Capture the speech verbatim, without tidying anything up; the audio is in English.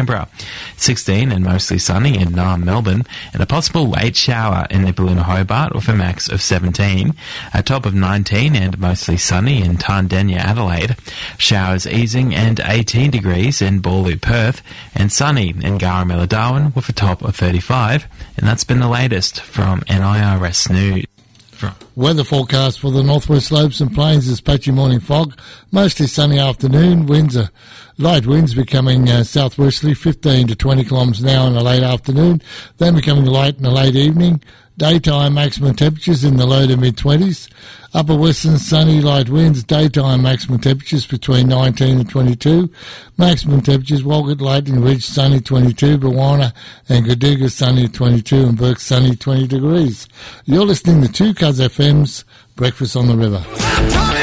Canberra. sixteen and mostly sunny in Naarm, Melbourne, and a possible late shower in Nipaluna, Hobart, with a max of seventeen. A top of nineteen and mostly sunny in Tandenya, Adelaide. Showers easing and eighteen degrees in Boorloo, Perth, and sunny in Garamela, Darwin, with a top of thirty-five. And that's been the latest from N I R S News. Weather forecast for the northwest slopes and plains is patchy morning fog, mostly sunny afternoon. Winds are light winds becoming uh, southwesterly, fifteen to twenty kilometres an hour in the late afternoon, then becoming light in the late evening. Daytime maximum temperatures in the low to mid-twenties. Upper western sunny light winds. Daytime maximum temperatures between nineteen and twenty-two. Maximum temperatures Walgett, Lightning Ridge sunny twenty-two. Bawana and Gaduga sunny twenty-two. And Burke sunny twenty degrees. You're listening to two Cuz F M's Breakfast on the River.